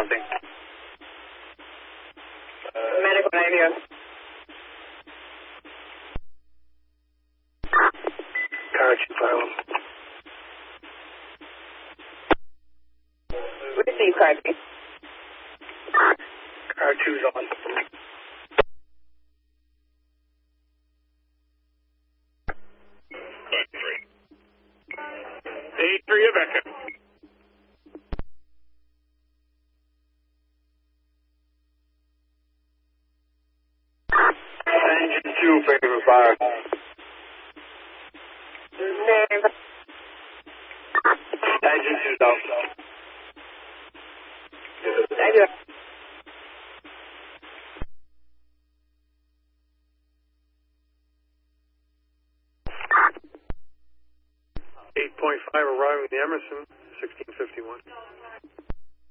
nothing. Medical 90. Car 2 file. Receive car 2. Car 2's on. A3 of Echo. Engine 2, favor fire. Name. Engine 2's out. I do. 8.5 arriving at the Emerson, 1651.